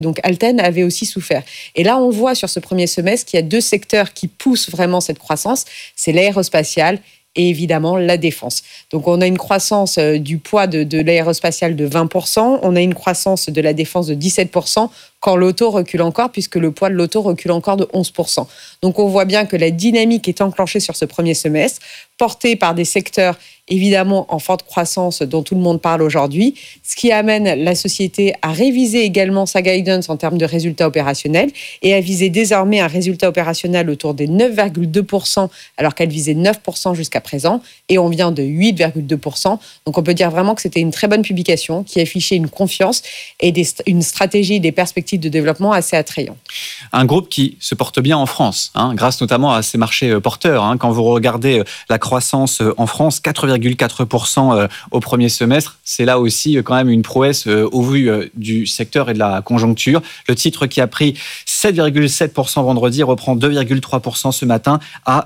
Donc Alten avait aussi souffert. Et là, on voit sur ce premier semestre qu'il y a 2 secteurs qui poussent vraiment cette croissance. C'est l'aérospatial et évidemment la défense. Donc on a une croissance du poids de l'aérospatial de 20%, on a une croissance de la défense de 17%, quand l'auto recule encore, puisque le poids de l'auto recule encore de 11%. Donc on voit bien que la dynamique est enclenchée sur ce premier semestre, portée par des secteurs évidemment en forte croissance dont tout le monde parle aujourd'hui, ce qui amène la société à réviser également sa guidance en termes de résultats opérationnels et à viser désormais un résultat opérationnel autour des 9,2%, alors qu'elle visait 9% jusqu'à présent, et on vient de 8,2%. Donc on peut dire vraiment que c'était une très bonne publication qui affichait une confiance et une stratégie et des perspectives de développement assez attrayantes. Un groupe qui se porte bien en France, grâce notamment à ses marchés porteurs. Quand vous regardez la croissance en France, 4,4% au premier semestre, c'est là aussi quand même une prouesse au vu du secteur et de la conjoncture. Le titre qui a pris 7,7% vendredi reprend 2,3% ce matin à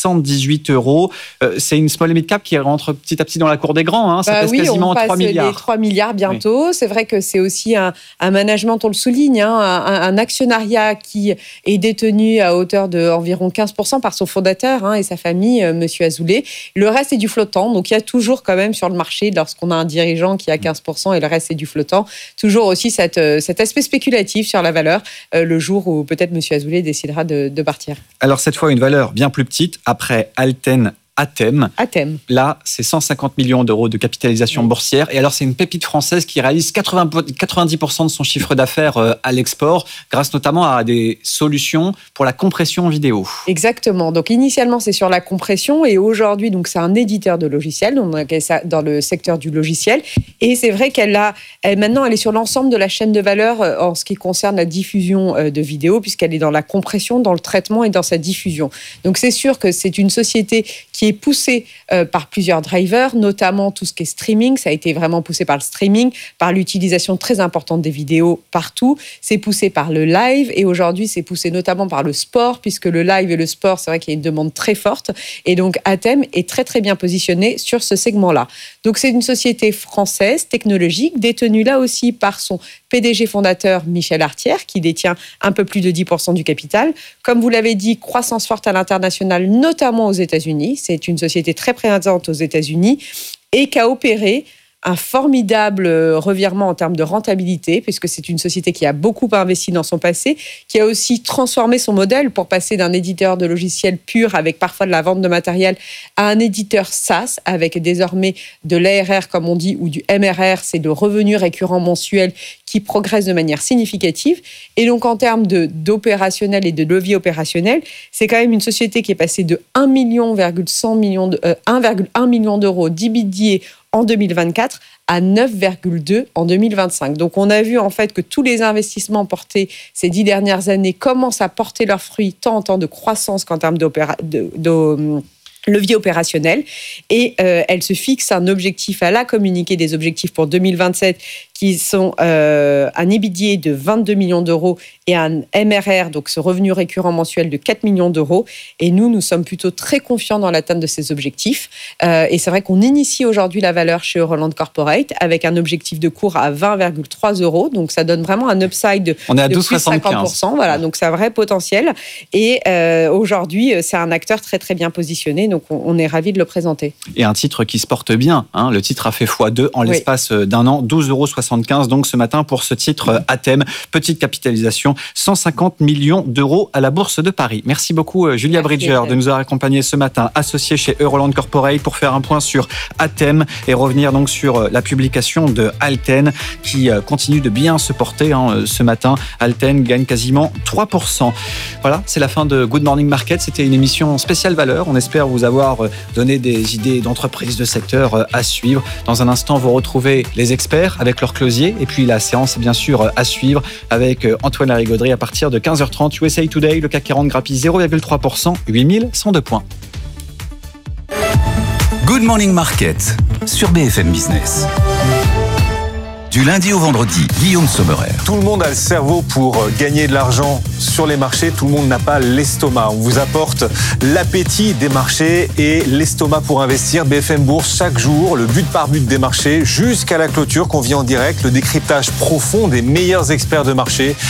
78 €. C'est une small et mid cap qui rentre petit à petit dans la cour des grands. Ça pèse quasiment 3 milliards. Les 3 milliards bientôt. Oui. C'est vrai que c'est aussi un management, on le souligne, un actionnariat qui est détenu à hauteur d'environ 15% par son fondateur et sa famille, M. Azoulay. Le reste est du flottant. Donc, il y a toujours quand même sur le marché, lorsqu'on a un dirigeant qui a 15% et le reste est du flottant, toujours aussi cet aspect spéculatif sur la valeur le jour où peut-être M. Azoulay décidera de partir. Alors, cette fois, une valeur bien plus petite. Après Alten, Atem. Là, c'est 150 millions d'euros de capitalisation boursière. Et alors, c'est une pépite française qui réalise 90% de son chiffre d'affaires à l'export, grâce notamment à des solutions pour la compression vidéo. Exactement. Donc, initialement, c'est sur la compression. Et aujourd'hui, donc, c'est un éditeur de logiciels, dans le secteur du logiciel. Et c'est vrai maintenant, elle est sur l'ensemble de la chaîne de valeur en ce qui concerne la diffusion de vidéos, puisqu'elle est dans la compression, dans le traitement et dans sa diffusion. Donc, c'est sûr que c'est une société qui est poussée par plusieurs drivers, notamment tout ce qui est streaming. Ça a été vraiment poussé par le streaming, par l'utilisation très importante des vidéos partout. C'est poussé par le live et aujourd'hui, c'est poussé notamment par le sport, puisque le live et le sport, c'est vrai qu'il y a une demande très forte. Et donc, Atem est très, très bien positionné sur ce segment-là. Donc, c'est une société française, technologique, détenue là aussi par son PDG fondateur, Michel Artière, qui détient un peu plus de 10% du capital. Comme vous l'avez dit, croissance forte à l'international, notamment aux États-Unis. C'est une société très présente aux États-Unis et qui a opéré un formidable revirement en termes de rentabilité, puisque c'est une société qui a beaucoup investi dans son passé, qui a aussi transformé son modèle pour passer d'un éditeur de logiciels pur, avec parfois de la vente de matériel, à un éditeur SaaS, avec désormais de l'ARR, comme on dit, ou du MRR, c'est le revenu récurrent mensuel qui progresse de manière significative. Et donc, en termes d'opérationnel et de levier opérationnel, c'est quand même une société qui est passée de 1,1 million d'euros d'EBITDA en 2024 à 9,2 en 2025. Donc, on a vu en fait que tous les investissements portés ces 10 dernières années commencent à porter leurs fruits, tant en termes de croissance qu'en termes levier opérationnel. Et elle se fixe un objectif, elle a communiqué des objectifs pour 2027 qui sont un EBITDA de 22 millions d'euros et un MRR, donc ce revenu récurrent mensuel de 4 millions d'euros. Et nous sommes plutôt très confiants dans l'atteinte de ces objectifs. Et c'est vrai qu'on initie aujourd'hui la valeur chez Euroland Corporate avec un objectif de cours à 20,3 €. Donc, ça donne vraiment un upside de on est à plus 50%. Voilà, donc c'est un vrai potentiel. Et aujourd'hui, c'est un acteur très, très bien positionné. Donc, on est ravis de le présenter. Et un titre qui se porte bien. Le titre a fait x2 en l'espace d'un an, 12,75 €. Donc ce matin pour ce titre Atem, petite capitalisation, 150 millions d'euros à la Bourse de Paris. Merci beaucoup Julia Bridger de nous avoir accompagnés ce matin, associée chez Euroland Corporate, pour faire un point sur Atem et revenir donc sur la publication de Alten qui continue de bien se porter ce matin. Alten gagne quasiment 3%. Voilà, c'est la fin de Good Morning Market. C'était une émission spéciale valeur. On espère vous avoir donné des idées d'entreprises, de secteurs à suivre. Dans un instant, vous retrouvez les experts avec leur closier et puis la séance est bien sûr à suivre avec Antoine Larigauderie à partir de 15h30. USA Today, le CAC 40 grappille 0,3%, 8102 points. Good Morning Market sur BFM Business. Du lundi au vendredi, Guillaume Sommerer. Tout le monde a le cerveau pour gagner de l'argent sur les marchés. Tout le monde n'a pas l'estomac. On vous apporte l'appétit des marchés et l'estomac pour investir. BFM Bourse, chaque jour, le but par but des marchés jusqu'à la clôture qu'on vit en direct. Le décryptage profond des meilleurs experts de marché.